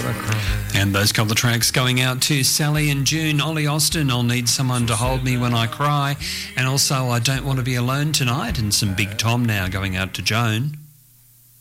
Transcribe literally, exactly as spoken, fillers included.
And those couple of tracks going out to Sally and June, Ollie Austin, I'll Need Someone to Hold Me When I Cry, and also I Don't Want to Be Alone Tonight, and some Big Tom now going out to Joan.